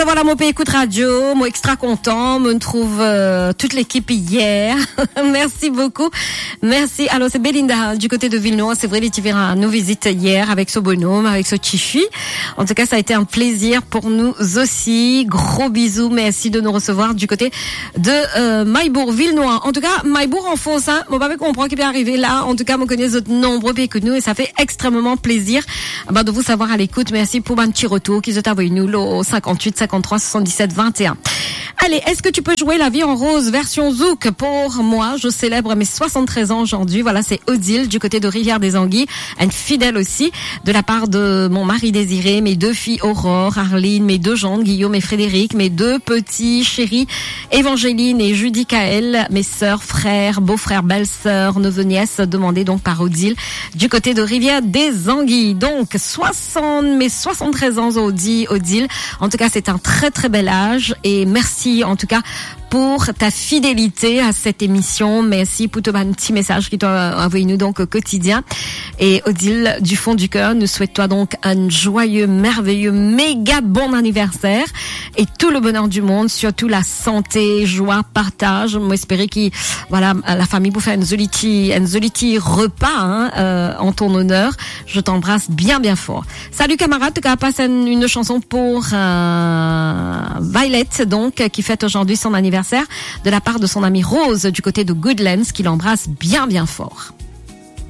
voilà mon pays écoute radio, moi extra content, me trouve toute l'équipe hier. Merci beaucoup. Merci. Alors c'est Belinda du côté de Villeneuve, c'est vrai les Tivera nous visite hier avec ce bonhomme, avec ce Chichi. En tout cas, ça a été un plaisir pour nous aussi. Gros bisous, merci de nous recevoir du côté de Maïbourg, Villeneuve. En tout cas, Maïbourg en fausse, hein. Mon papa comprend qu'il est arrivé là. En tout cas, on connaît de nombreux pays que nous et ça fait extrêmement plaisir de vous savoir à l'écoute. Merci pour un petit retour qui se t'envoie nous au 58 53 77 21. Allez, est-ce que tu peux jouer La Vie en Rose version Zouk pour moi? Je célèbre mes 73 ans aujourd'hui. Voilà, c'est Odile du côté de Rivière des Anguilles, une fidèle aussi, de la part de mon mari Désiré, mes deux filles Aurore, Arline, mes deux gendres Guillaume et Frédéric, mes deux petits chéris Évangéline et Judy Kael, mes sœurs, frères, beaux-frères, belles-sœurs, neveux, nièces, demandées donc par Odile du côté de Rivière des Anguilles. Donc, mes 73 ans Odile. En tout cas, c'est un très très bel âge et merci en tout cas pour ta fidélité à cette émission. Merci pour ton petit message qui t'a envoyé nous donc au quotidien. Et Odile, du fond du cœur, nous souhaite-toi donc un joyeux, merveilleux, méga bon anniversaire et tout le bonheur du monde, surtout la santé, joie, partage. Moi, espérer la famille pour faire une zoliti repas, en ton honneur. Je t'embrasse bien, bien fort. Salut camarade, tu passe une chanson pour Violet, donc, qui fête aujourd'hui son anniversaire de la part de son amie Rose du côté de Goodlands, qui l'embrasse bien, bien fort.